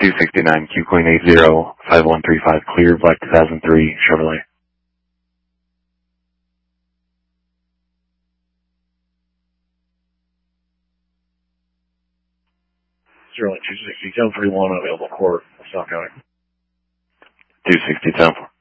269 Q Queen 805135 clear, black 2003 Chevrolet. Sterling 260 1031 available court, South County. 260 10.